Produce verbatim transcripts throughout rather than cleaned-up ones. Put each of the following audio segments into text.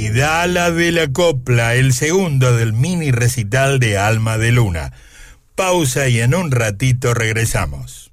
Y da la de la copla, el segundo del mini recital de Alma de Luna. Pausa y en un ratito regresamos.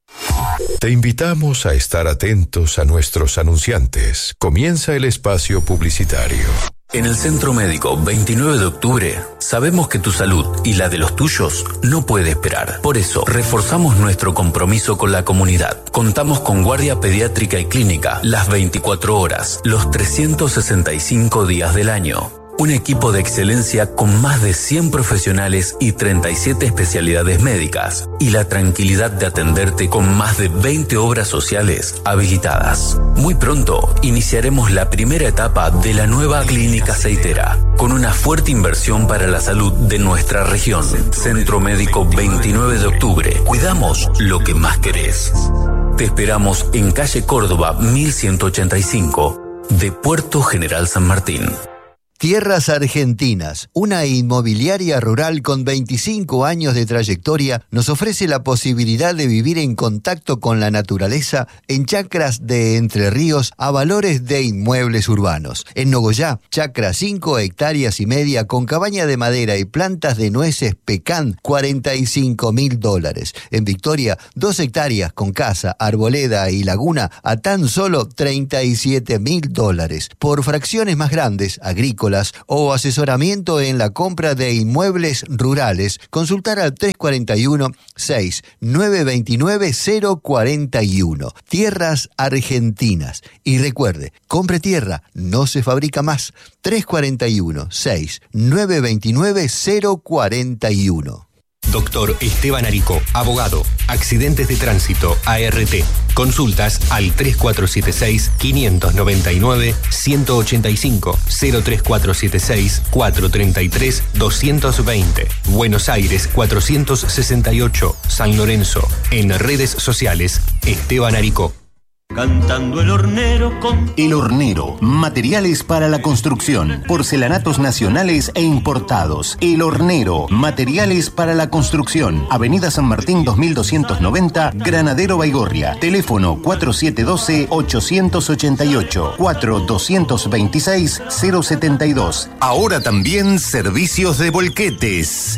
Te invitamos a estar atentos a nuestros anunciantes. Comienza el espacio publicitario. En el Centro Médico veintinueve de octubre, sabemos que tu salud y la de los tuyos no puede esperar. Por eso, reforzamos nuestro compromiso con la comunidad. Contamos con guardia pediátrica y clínica las veinticuatro horas, los trescientos sesenta y cinco días del año. Un equipo de excelencia con más de cien profesionales y treinta y siete especialidades médicas. Y la tranquilidad de atenderte con más de veinte obras sociales habilitadas. Muy pronto iniciaremos la primera etapa de la nueva clínica aceitera, con una fuerte inversión para la salud de nuestra región. Centro Médico veintinueve de octubre. Cuidamos lo que más querés. Te esperamos en calle Córdoba mil ciento ochenta y cinco de Puerto General San Martín. Tierras Argentinas, una inmobiliaria rural con veinticinco años de trayectoria, nos ofrece la posibilidad de vivir en contacto con la naturaleza en chacras de Entre Ríos a valores de inmuebles urbanos. En Nogoyá, chacra cinco hectáreas y media con cabaña de madera y plantas de nueces pecan, cuarenta y cinco mil dólares. En Victoria, dos hectáreas con casa, arboleda y laguna a tan solo treinta y siete mil dólares. Por fracciones más grandes, agrícolas, o asesoramiento en la compra de inmuebles rurales, consultar al tres cuatro uno, seis nueve dos nueve, cero cuatro uno. Tierras Argentinas. Y recuerde, compre tierra, no se fabrica más. tres cuatro uno, seis nueve dos nueve, cero cuatro uno. Doctor Esteban Aricó, abogado, accidentes de tránsito, A R T. Consultas al tres cuatro siete seis, cinco nueve nueve, uno ocho cinco, cero tres cuatro siete seis, cuatro tres tres, dos dos cero. Buenos Aires cuatrocientos sesenta y ocho, San Lorenzo. En redes sociales, Esteban Aricó. Cantando el hornero con... El Hornero, materiales para la construcción, porcelanatos nacionales e importados. El Hornero, materiales para la construcción. Avenida San Martín dos mil doscientos noventa, Granadero Baigorria. Teléfono cuatro siete uno dos, ocho ocho ocho, cuatro dos dos seis, cero siete dos. Ahora también servicios de volquetes.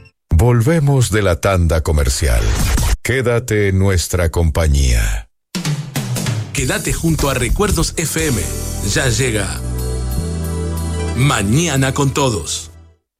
Volvemos de la tanda comercial. Quédate en nuestra compañía. Quédate junto a Recuerdos F M. Ya llega Mañana con Todos.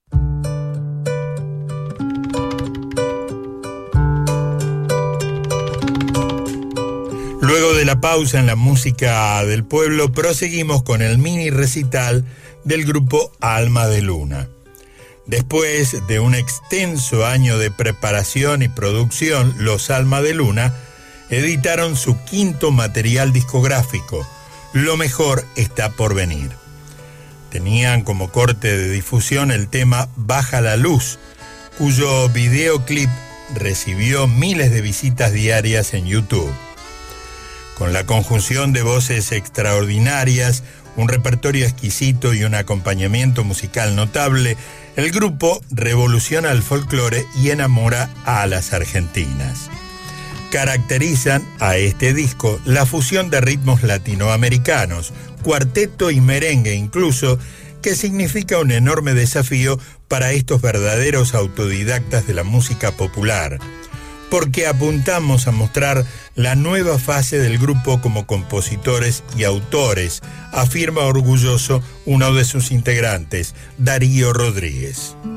Luego de la pausa en la música del pueblo, proseguimos con el mini recital del grupo Alma de Luna. Después de un extenso año de preparación y producción, los Alma de Luna editaron su quinto material discográfico, Lo Mejor Está Por Venir. Tenían como corte de difusión el tema Baja la Luz, cuyo videoclip recibió miles de visitas diarias en YouTube. Con la conjunción de voces extraordinarias, un repertorio exquisito y un acompañamiento musical notable, el grupo revoluciona el folclore y enamora a las argentinas. Caracterizan a este disco la fusión de ritmos latinoamericanos, cuarteto y merengue incluso, que significa un enorme desafío para estos verdaderos autodidactas de la música popular, porque apuntamos a mostrar la nueva fase del grupo como compositores y autores, afirma orgulloso uno de sus integrantes, Darío Rodríguez.